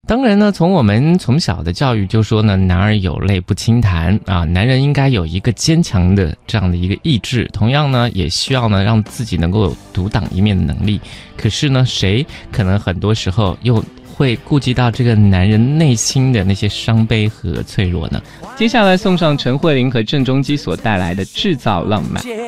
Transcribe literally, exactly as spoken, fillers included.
当然呢，从我们从小的教育就说呢，男儿有泪不轻弹啊，男人应该有一个坚强的这样的一个意志，同样呢，也需要呢让自己能够有独当一面的能力。可是呢，谁可能很多时候又会顾及到这个男人内心的那些伤悲和脆弱呢？接下来送上陈慧琳和郑中基所带来的《制造浪漫》。